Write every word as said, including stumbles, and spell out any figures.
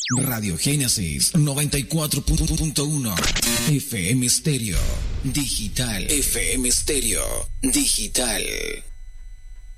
Radio Génesis noventa y cuatro punto uno. F M Stereo Digital. F M Stereo Digital.